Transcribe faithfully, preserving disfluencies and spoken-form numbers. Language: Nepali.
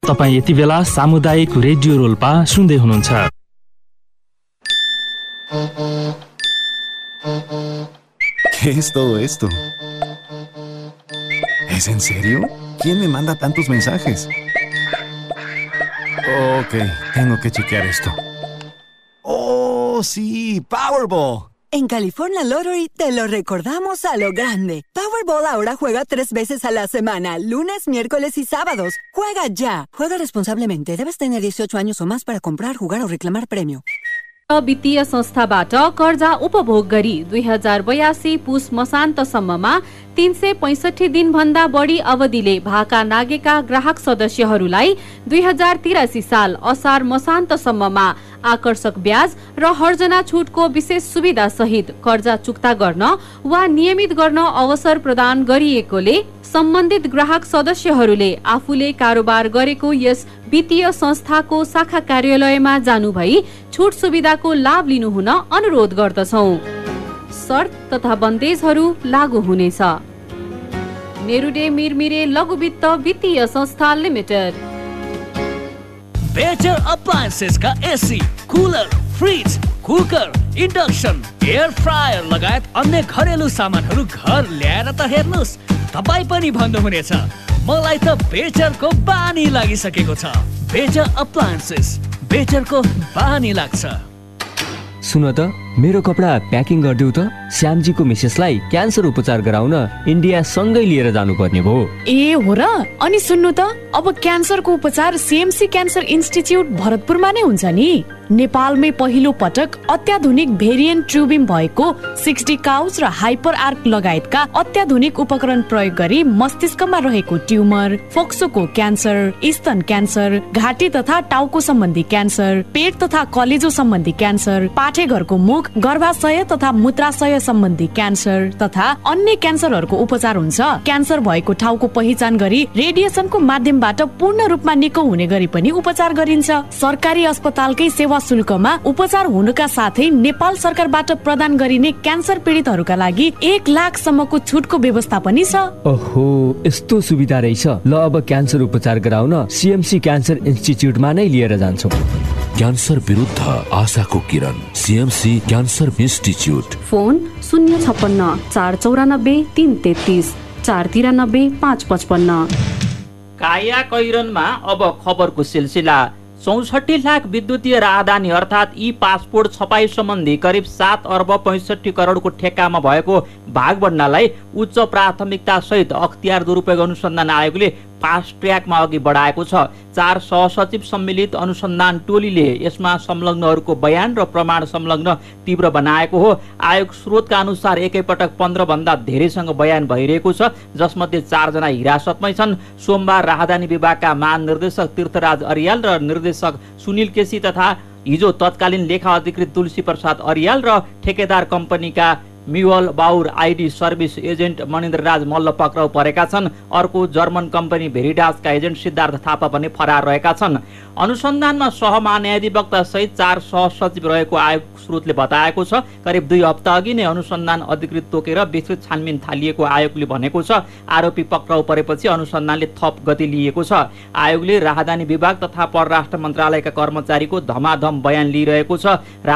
तपाईँ यति बेला सामुदायिक रेडियो रोल्पा सुन्दै हुनुहुन्छ। ¿Qué es todo esto? ¿Es en serio? ¿Quién me manda tantos mensajes? Ok, tengo que chequear esto. ¡Oh, sí! ¡Powerball! En California Lottery te lo recordamos a lo grande. Powerball ahora juega tres veces a la semana, lunes, miércoles y sábados. ¡Juega ya! Juega responsablemente. Debes tener dieciocho años o más para comprar, jugar o reclamar premio. वित्तीय संस्थाबाट कर्जा उपभोग गरी दुई हजार बयासी पुस मसान्तसम्ममा तीन सय पैंसठी दिन भन्दा बढी अवधिले भाका नागेका ग्राहक सदस्यहरूलाई दुई हजार तिरासी साल असार मसान्तसम्ममा आकर्षक ब्याज र हर्जना छुटको विशेष सुविधा सहित कर्जा चुक्ता गर्न वा नियमित गर्न अवसर प्रदान गरिएकोले सम्बन्धित ग्राहक सदस्यहरूले आफूले कारोबार गरेको यस वित्तीय संस्थाको शाखा कार्यालयमा जानु भई छुट सुविधाको लाभ लिनु हुन अनुरोध गर्दछौं। शर्त तथा बन्देजहरू लागू हुनेछ। नेरुडे मिरमिरे लघु वित्त वित्तीय संस्था लिमिटेड। बेटर अप्लायन्सेस का AC, cooler, fridge, cooker, induction, air fryer लगायत अन्य घरेलु सामानहरू घर ल्याएर त हेर्नुस्, तपाईँ पनि भन्नुहुनेछ मलाई त बेटरको बानी लागिसकेको छ। बेटर अप्लायन्सेस, बेटरको बानी लाग्छ। सुन त मेरो कपडा प्याकिङ गरिदेऊ त, श्यामजीको मिसेसलाई क्यान्सर उपचार गराउन इन्डिया सँगै लिएर जानुपर्ने भयो। ए हो र? अनि सुन्नु त, अब क्यान्सरको उपचार सीएमसी क्यान्सर इन्स्टिच्युट भरतपुरमा नै हुन्छ नि। नेपालमै पहिलो पटक अत्याधुनिक भेरिएन्ट ट्युबिम भएको सिक्सटी काउस र हाइपर आर्क लगायतका अत्याधुनिक उपकरण प्रयोग गरी मस्तिष्कमा रहेको ट्युमर, फोक्सोको क्यान्सर, स्तन क्यान्सर, घाँटी तथा टाउको सम्बन्धी क्यान्सर, पेट तथा कलेजो सम्बन्धी क्यान्सर, पाठेघरको मुख, गर्भाशय तथा मूत्राशय सम्बन्धी क्यान्सर तथा अन्य क्यान्सरहरूको उपचार हुन्छ। क्यान्सर भएको ठाउँको पहिचान गरी रेडिएसनको माध्यमबाट पूर्ण रूपमा निको हुने गरी पनि उपचार गरिन्छ। सरकारी अस्पतालकै सेवा शुल्कमा उपचार हुनुका साथै नेपाल सरकारबाट प्रदान गरिने क्यान्सर पीडितहरूका लागि एक लाख सम्मको छुटको व्यवस्था पनि छ। ओहो, यस्तो सुविधा रहेछ। ल अब क्यान्सर उपचार गराउन सीएमसी क्यान्सर इन्स्टिच्युटमा नै लिएर जान्छौँ। क्यान्सर विरुद्ध आशाको किरण, सीएमसी क्यान्सर इन्स्टिच्युट। फोन शून्य छप्पन्न चार चौरानब्बे तीन तेत्तिस चार तिरानब्बे पाँच पचपन्न। काया कैरनमा अब खबरको सिलसिला। चौसठी लाख विद्युतीय राहदानी अर्थात् ई पासपोर्ट छपाई सम्बन्धी करिब सात अर्ब पैंसठी करोडको ठेक्कामा भएको भागबण्डालाई उच्च प्राथमिकता सहित अख्तियार दुरुपयोग अनुसन्धान आयोगले फास्ट ट्र्याकमा अघि बढाएको छ। चार सहसचिव सम्मिलित अनुसन्धान टोलीले यसमा संलग्नहरूको बयान र प्रमाण संलग्न तीव्र बनाएको हो। आयोग स्रोतका अनुसार एकैपटक पन्ध्र भन्दा धेरैसँग बयान भइरहेको छ, जसमध्ये चारजना हिरासतमै छन्। सोमबार राहदानी विभागका महानिर्देशक तीर्थराज अरियाल र निर्देशक सुनिल केसी तथा हिजो तत्कालीन लेखा अधिकृत तुलसी प्रसाद अरियाल र ठेकेदार कम्पनीका म्युअल बाउर आइडी सर्भिस एजेन्ट मनिन्द्र राज मल्ल पक्राउ परेका छन्। अर्को German company भेरिडासका agent Siddhartha Thapa पनि फरार रहेका छन्। अनुसन्धानमा सहमहान्यायाधिवक्ता सहित चार सहसचिव रहेको आयोग स्रोतले बताएको छ। करिब दुई हप्ता अघि नै अनुसन्धान अधिकृत तोकेर विस्तृत छानबिन थालिएको आयोगले भनेको छ। आरोपी पक्राउ परेपछि अनुसन्धानले थप गति लिएको छ। आयोगले राहदानी विभाग तथा परराष्ट्र मन्त्रालयका कर्मचारीको धमाधम बयान लिइरहेको छ।